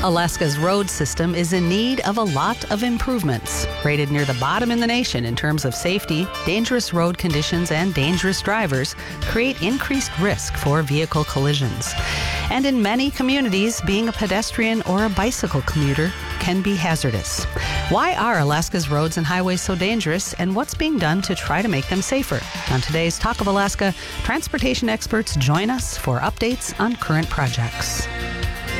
Alaska's road system is in need of a lot of improvements. Rated near the bottom in the nation in terms of safety, dangerous road conditions and dangerous drivers create increased risk for vehicle collisions. And in many communities, being a pedestrian or a bicycle commuter can be hazardous. Why are Alaska's roads and highways so dangerous, and what's being done to try to make them safer? On today's Talk of Alaska, transportation experts join us for updates on current projects.